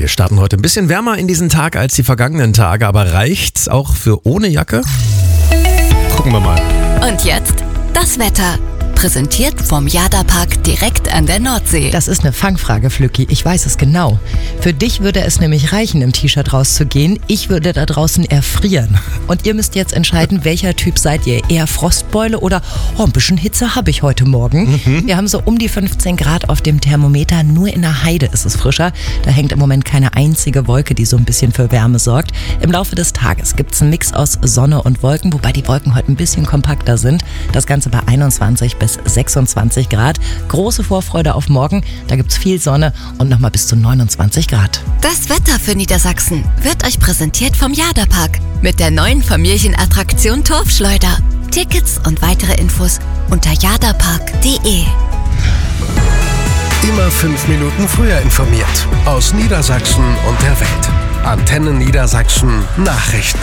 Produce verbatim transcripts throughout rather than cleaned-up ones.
Wir starten heute ein bisschen wärmer in diesen Tag als die vergangenen Tage, aber reicht's auch für ohne Jacke? Gucken wir mal. Und jetzt das Wetter. Präsentiert vom Jada-Park direkt an der Nordsee. Das ist eine Fangfrage, Flücki. Ich weiß es genau. Für dich würde es nämlich reichen, im T-Shirt rauszugehen. Ich würde da draußen erfrieren. Und ihr müsst jetzt entscheiden, welcher Typ seid ihr? Eher Frostbeule oder oh, ein bisschen Hitze habe ich heute Morgen. Mhm. Wir haben so um die fünfzehn Grad auf dem Thermometer. Nur in der Heide ist es frischer. Da hängt im Moment keine einzige Wolke, die so ein bisschen für Wärme sorgt. Im Laufe des Tages gibt es einen Mix aus Sonne und Wolken, wobei die Wolken heute ein bisschen kompakter sind. Das Ganze bei einundzwanzig bis sechsundzwanzig Grad. Große Vorfreude auf morgen. Da gibt's viel Sonne und nochmal bis zu neunundzwanzig Grad. Das Wetter für Niedersachsen wird euch präsentiert vom Jada-Park mit der neuen Familienattraktion Turfschleuder. Tickets und weitere Infos unter jadapark punkt de. Immer fünf Minuten früher informiert. Aus Niedersachsen und der Welt. Antenne Niedersachsen Nachrichten.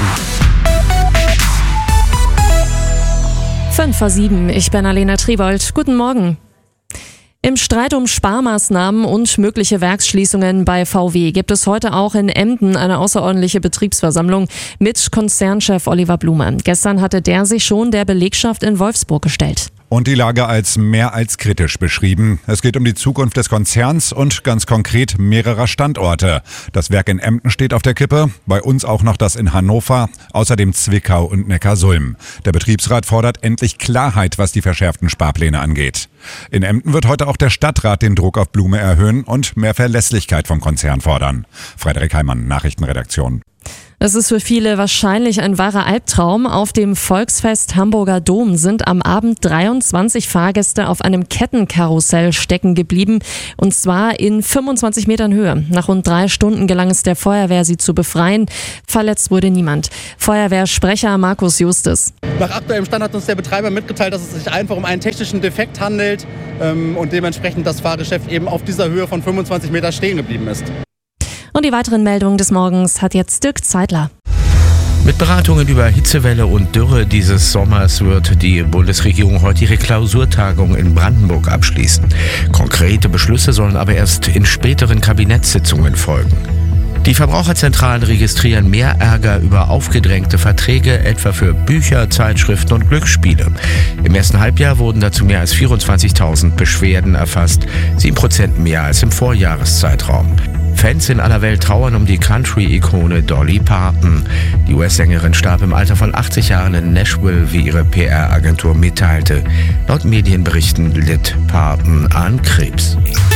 fünf vor sieben, ich bin Alena Triebold. Guten Morgen. Im Streit um Sparmaßnahmen und mögliche Werksschließungen bei V W gibt es heute auch in Emden eine außerordentliche Betriebsversammlung mit Konzernchef Oliver Blume. Gestern hatte der sich schon der Belegschaft in Wolfsburg gestellt. Und die Lage als mehr als kritisch beschrieben. Es geht um die Zukunft des Konzerns und ganz konkret mehrerer Standorte. Das Werk in Emden steht auf der Kippe, bei uns auch noch das in Hannover, außerdem Zwickau und Neckarsulm. Der Betriebsrat fordert endlich Klarheit, was die verschärften Sparpläne angeht. In Emden wird heute auch der Stadtrat den Druck auf Blume erhöhen und mehr Verlässlichkeit vom Konzern fordern. Frederik Heimann, Nachrichtenredaktion. Es ist für viele wahrscheinlich ein wahrer Albtraum. Auf dem Volksfest Hamburger Dom sind am Abend dreiundzwanzig Fahrgäste auf einem Kettenkarussell stecken geblieben. Und zwar in fünfundzwanzig Metern Höhe. Nach rund drei Stunden gelang es der Feuerwehr, sie zu befreien. Verletzt wurde niemand. Feuerwehrsprecher Markus Justus. Nach aktuellem Stand hat uns der Betreiber mitgeteilt, dass es sich einfach um einen technischen Defekt handelt ähm, und dementsprechend das Fahrgeschäft eben auf dieser Höhe von fünfundzwanzig Meter stehen geblieben ist. Und die weiteren Meldungen des Morgens hat jetzt Dirk Zeitler. Mit Beratungen über Hitzewelle und Dürre dieses Sommers wird die Bundesregierung heute ihre Klausurtagung in Brandenburg abschließen. Konkrete Beschlüsse sollen aber erst in späteren Kabinettssitzungen folgen. Die Verbraucherzentralen registrieren mehr Ärger über aufgedrängte Verträge, etwa für Bücher, Zeitschriften und Glücksspiele. Im ersten Halbjahr wurden dazu mehr als vierundzwanzigtausend Beschwerden erfasst, sieben Prozent mehr als im Vorjahreszeitraum. Fans in aller Welt trauern um die Country-Ikone Dolly Parton. Die U S-Sängerin starb im Alter von achtzig Jahren in Nashville, wie ihre P R-Agentur mitteilte. Laut Medienberichten litt Parton an Krebs.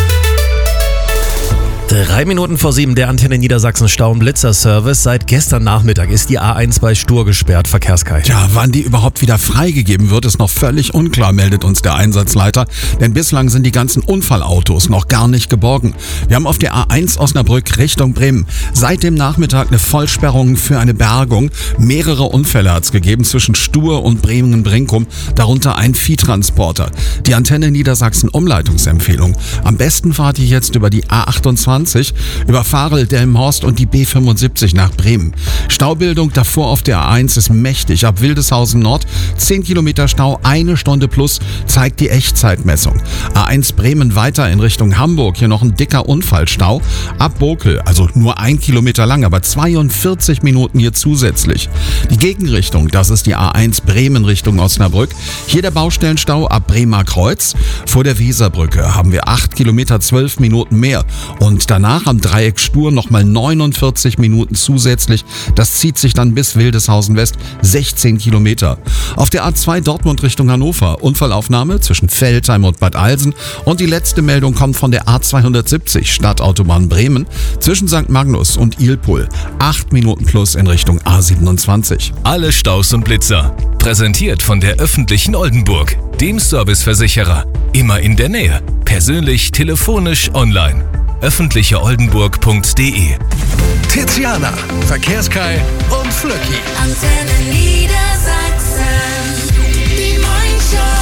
Drei Minuten vor sieben, der Antenne Niedersachsen Stau- und Blitzer-Service. Seit gestern Nachmittag ist die A eins bei Stur gesperrt. Verkehrskei. Ja, wann die überhaupt wieder freigegeben wird, ist noch völlig unklar, meldet uns der Einsatzleiter. Denn bislang sind die ganzen Unfallautos noch gar nicht geborgen. Wir haben auf der A eins Osnabrück Richtung Bremen seit dem Nachmittag eine Vollsperrung für eine Bergung. Mehrere Unfälle hat es gegeben zwischen Stur und Bremen-Brinkum, darunter ein Viehtransporter. Die Antenne Niedersachsen Umleitungsempfehlung. Am besten fahrt ihr jetzt über die A achtundzwanzig, über Varel, Delmenhorst und die B fünfundsiebzig nach Bremen. Staubildung davor auf der A eins ist mächtig. Ab Wildeshausen Nord zehn Kilometer Stau, eine Stunde plus, zeigt die Echtzeitmessung. A eins Bremen weiter in Richtung Hamburg, hier noch ein dicker Unfallstau. Ab Bokel, also nur ein Kilometer lang, aber zweiundvierzig Minuten hier zusätzlich. Die Gegenrichtung, das ist die A eins Bremen Richtung Osnabrück. Hier der Baustellenstau ab Bremer Kreuz. Vor der Weserbrücke haben wir acht Kilometer, zwölf Minuten mehr. Und danach am Dreieck Stur nochmal neunundvierzig Minuten zusätzlich. Das zieht sich dann bis Wildeshausen West, sechzehn Kilometer. Auf der A zwei Dortmund Richtung Hannover, Unfallaufnahme zwischen Veltheim und Bad Alsen. Und die letzte Meldung kommt von der A zweihundertsiebzig, Stadtautobahn Bremen, zwischen Sankt Magnus und Ilpol. acht Minuten plus in Richtung A siebenundzwanzig. Alle Staus und Blitzer. Präsentiert von der öffentlichen Oldenburg, dem Serviceversicherer. Immer in der Nähe. Persönlich, telefonisch, online. öffentliche oldenburg punkt de. Tiziana, Verkehrskai und Flöcki. Antenne Niedersachsen, die Morningshow.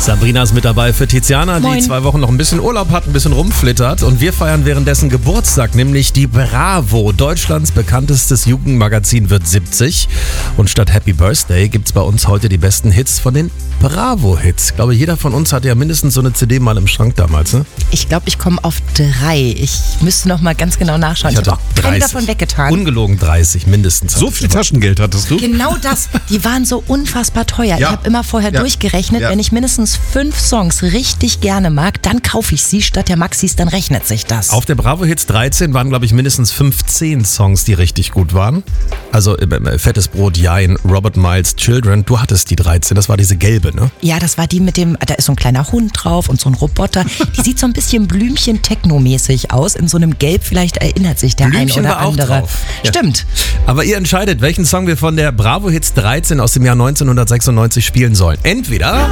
Sabrina ist mit dabei für Tiziana, Moin. die zwei Wochen noch ein bisschen Urlaub hat, ein bisschen rumflittert. Und wir feiern währenddessen Geburtstag, nämlich die Bravo. Deutschlands bekanntestes Jugendmagazin wird siebzig. Und statt Happy Birthday gibt's bei uns heute die besten Hits von den Bravo-Hits. Ich glaube, jeder von uns hatte ja mindestens so eine C D mal im Schrank damals, ne? Ich glaube, ich komme auf drei. Ich müsste noch mal ganz genau nachschauen. Ich, Ich ich hatte habe auch keinen davon weggetan. Ungelogen dreißig, mindestens. So viel Taschengeld hattest du? Genau das. Die waren so unfassbar teuer. Ich Ja. habe immer vorher Ja. durchgerechnet, Ja. wenn ich mindestens fünf Songs richtig gerne mag, dann kaufe ich sie statt der Maxis, dann rechnet sich das. Auf der Bravo Hits dreizehn waren, glaube ich, mindestens fünfzehn Songs, die richtig gut waren. Also äh, Fettes Brot, Jein, Robert Miles, Children. Du hattest die dreizehn, das war diese gelbe, ne? Ja, das war die mit dem, da ist so ein kleiner Hund drauf und so ein Roboter. Die sieht so ein bisschen Blümchen-Techno-mäßig aus. In so einem Gelb, vielleicht erinnert sich der Blümchen ein oder war auch andere. drauf. Ja. Stimmt. Aber ihr entscheidet, welchen Song wir von der Bravo Hits dreizehn aus dem Jahr neunzehnhundertsechsundneunzig spielen sollen. Entweder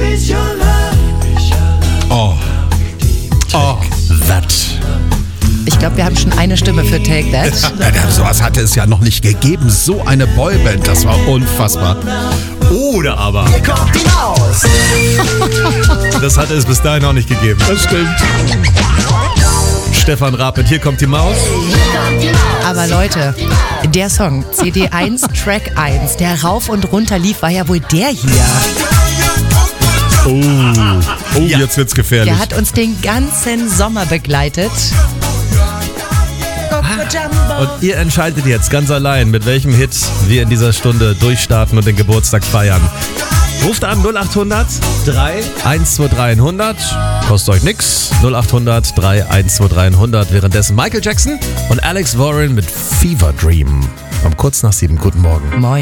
Oh. Oh. That. Ich glaube, wir haben schon eine Stimme für Take That. Ja, sowas hatte es ja noch nicht gegeben. So eine Boyband, das war unfassbar. Oder aber. Das hatte es bis dahin auch nicht gegeben. Das stimmt. Stefan Raab mit Hier kommt die Maus. Aber Leute, der Song, C D eins, Track eins, der rauf und runter lief, war ja wohl der hier. Oh, oh Ja. jetzt wird's gefährlich. Der hat uns den ganzen Sommer begleitet. Und ihr entscheidet jetzt ganz allein, mit welchem Hit wir in dieser Stunde durchstarten und den Geburtstag feiern. Ruft an null acht hundert drei eins zwei drei hundert. Kostet euch nix. null acht hundert drei eins zwei drei hundert. Währenddessen Michael Jackson und Alex Warren mit Fever Dream. Um kurz nach sieben. Guten Morgen. Moin.